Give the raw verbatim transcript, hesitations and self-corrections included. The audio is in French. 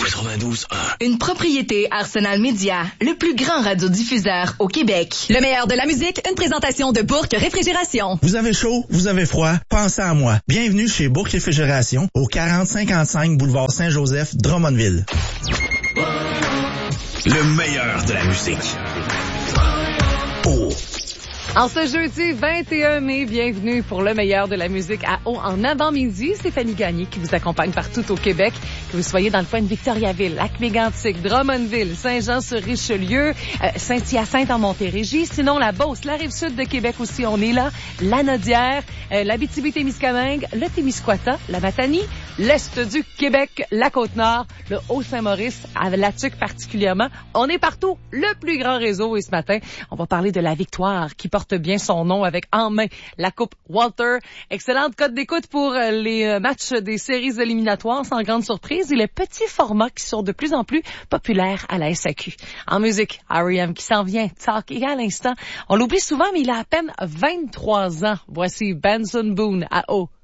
quatre-vingt-douze un. Une propriété Arsenal Média, le plus grand radiodiffuseur au Québec. Le meilleur de la musique, une présentation de Bourque Réfrigération. Vous avez chaud, vous avez froid, pensez à moi. Bienvenue chez Bourque Réfrigération, au quarante cinquante-cinq boulevard Saint-Joseph, Drummondville. Le meilleur de la musique. Oh. En ce jeudi vingt et un mai, bienvenue pour le meilleur de la musique à Haut en avant-midi. Stéphanie Gagné qui vous accompagne partout au Québec. Que vous soyez dans le coin de Victoriaville, Lac-Mégantic, Drummondville, Saint-Jean-sur-Richelieu, euh, Saint-Hyacinthe en Montérégie. Sinon, la Beauce, la Rive-Sud de Québec aussi, on est là. La Nodière, euh, l'Abitibi-Témiscamingue, le Témiscouata, la Matanie, l'Est du Québec, la Côte-Nord, le Haut-Saint-Maurice, à la Tuque particulièrement. On est partout, le plus grand réseau. Et ce matin, on va parler de la victoire qui porte bien son nom avec en main la Coupe Walter. Excellente cote d'écoute pour les matchs des séries éliminatoires sans grande surprise et les petits formats qui sont de plus en plus populaires à la S A Q. En musique, R E M qui s'en vient, Talk, et à l'instant, on l'oublie souvent, mais il a à peine vingt-trois ans. Voici Benson Boone à haut.